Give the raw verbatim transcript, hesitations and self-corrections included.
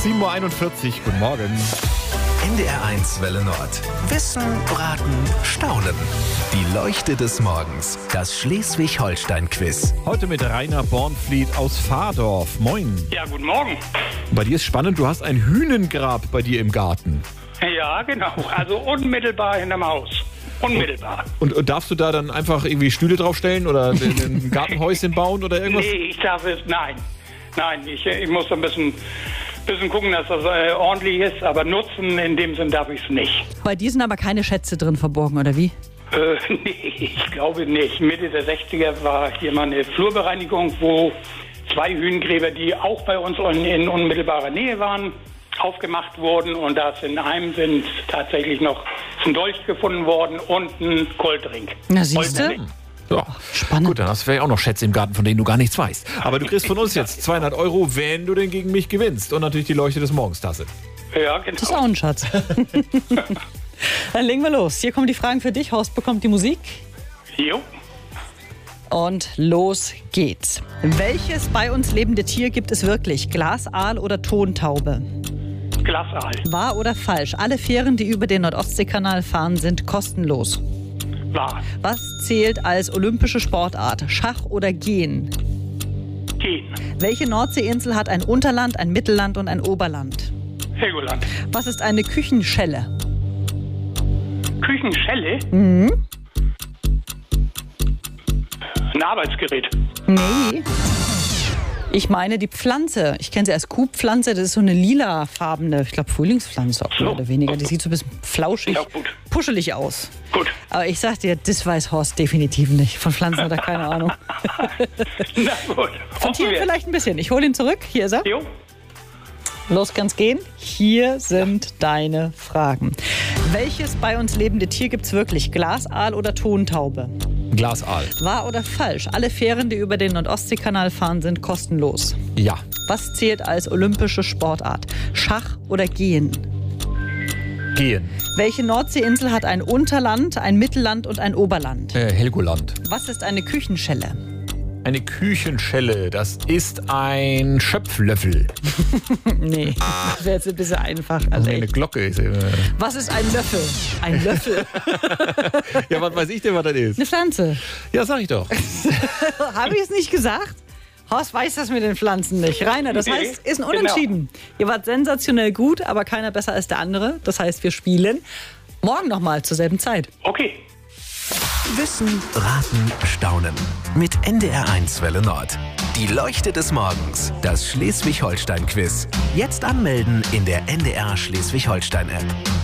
sieben Uhr einundvierzig, guten Morgen. N D R eins Welle Nord. Wissen, Raten, Staunen. Die Leuchte des Morgens. Das Schleswig-Holstein-Quiz. Heute mit Rainer Bornfried aus Fahrdorf. Moin. Ja, guten Morgen. Bei dir ist spannend, du hast ein Hühnengrab bei dir im Garten. Ja, genau. Also unmittelbar hinterm Haus. Unmittelbar. Und, und darfst du da dann einfach irgendwie Stühle draufstellen oder ein Gartenhäuschen bauen oder irgendwas? Nee, ich darf es, nein. Nein, ich, ich muss ein bisschen, bisschen gucken, dass das äh, ordentlich ist, aber nutzen in dem Sinn darf ich es nicht. Bei dir sind aber keine Schätze drin verborgen, oder wie? Äh, nee, ich glaube nicht. Mitte der sechziger war hier mal eine Flurbereinigung, wo zwei Hühnengräber, die auch bei uns in, in unmittelbarer Nähe waren, aufgemacht wurden. Und da in einem sind tatsächlich noch ein Dolch gefunden worden und ein Kohltrink. Na, siehst du? Ja. Spannend. Gut, dann hast du vielleicht auch noch Schätze im Garten, von denen du gar nichts weißt. Aber du kriegst von uns jetzt zweihundert Euro, wenn du denn gegen mich gewinnst. Und natürlich die Leuchte des Morgens-Tasse. Ja, genau. Das ist auch ein Schatz. Dann legen wir los. Hier kommen die Fragen für dich. Horst bekommt die Musik. Jo. Und los geht's. Welches bei uns lebende Tier gibt es wirklich? Glasaal oder Tontaube? Glasaal. Wahr oder falsch? Alle Fähren, die über den Nord-Ostsee-Kanal fahren, sind kostenlos. Wahr. Was zählt als olympische Sportart? Schach oder Gehen? Gehen. Welche Nordseeinsel hat ein Unterland, ein Mittelland und ein Oberland? Helgoland. Was ist eine Küchenschelle? Küchenschelle? Mhm. Ein Arbeitsgerät. Nee. Ich meine die Pflanze. Ich kenne sie als Kuhpflanze. Das ist so eine lilafarbene, ich glaube Frühlingspflanze auch mehr So. oder weniger. Die sieht so ein bisschen flauschig, Ja, gut. puschelig aus. Gut. Aber ich sag dir, das weiß Horst definitiv nicht. Von Pflanzen hat er keine Ahnung. Na gut. Von Tieren vielleicht ein bisschen. Ich hole ihn zurück. Hier ist er. Jo. Los kann's gehen. Hier sind deine Fragen. Welches bei uns lebende Tier gibt's wirklich? Glasaal oder Tontaube? Glasaal. Wahr oder falsch? Alle Fähren, die über den Nord-Ostsee-Kanal fahren, sind kostenlos. Ja. Was zählt als olympische Sportart? Schach oder Gehen? Gehen. Welche Nordseeinsel hat ein Unterland, ein Mittelland und ein Oberland? Äh, Helgoland. Was ist eine Küchenschelle? Eine Küchenschelle, das ist ein Schöpflöffel. Nee, das wäre jetzt ein bisschen einfach. Also Nee, eine echt. Glocke ist äh Was ist ein Löffel? Ein Löffel. Ja, was weiß ich denn, was das ist? Eine Pflanze. Ja, sag ich doch. Habe ich es nicht gesagt? Horst weiß das mit den Pflanzen nicht. Rainer, das Nee, heißt, ist ein genau. Unentschieden. Ihr wart sensationell gut, aber keiner besser als der andere. Das heißt, wir spielen morgen nochmal zur selben Zeit. Okay. Wissen, Raten, Staunen. Mit N D R eins Welle Nord. Die Leuchte des Morgens. Das Schleswig-Holstein-Quiz. Jetzt anmelden in der N D R Schleswig-Holstein-App.